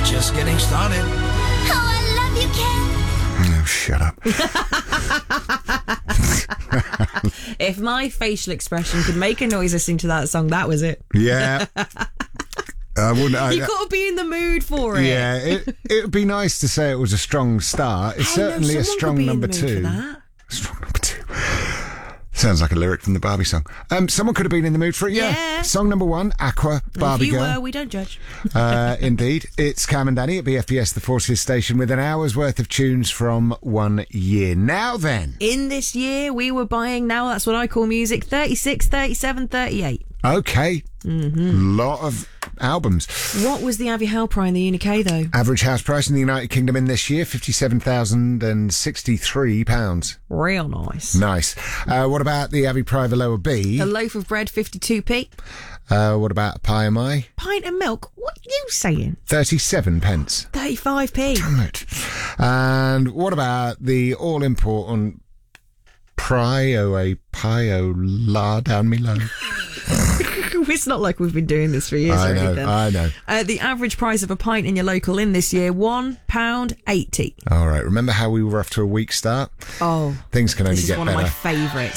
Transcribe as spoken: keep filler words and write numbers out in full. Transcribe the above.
just getting started. Oh, I love you, Ken. Oh, shut up. If my facial expression could make a noise listening to that song, that was it. Yeah. I wouldn't. I, You got to be in the mood for it. Yeah, it it would be nice to say it was a strong start. It's Hey, no, certainly a someone could strong be in number the mood for two. that. Strong number two. Sounds like a lyric from the Barbie song. Um, someone could have been in the mood for it. Yeah. Yeah. Song number one, Aqua, Barbie if you Girl. were, we don't judge. Uh, indeed. It's Cam and Danny at B F B S, the Forces Station, with an hour's worth of tunes from one year. Now then. In this year, we were buying, now that's what I call music, thirty-six, thirty-seven, thirty-eight. Okay. Mm-hmm. Lot of albums. What was the Abbey Howe Prize in the U K, though? Average house price in the United Kingdom in this year, fifty-seven thousand sixty-three pounds. Real nice. Nice. Uh, what about the Abbey Priva Lower B? A loaf of bread, fifty-two p. Uh, what about a pie am I? Pint of milk, what are you saying? thirty-seven pence. thirty-five p. Damn it. And what about the all-important Prio a Pio La down me low? It's not like we've been doing this for years I or know, anything. I know. Uh, the average price of a pint in your local inn this year, one pound eighty. All right, remember how we were off to a weak start? Oh, Things can only this is get one better. of my favourites.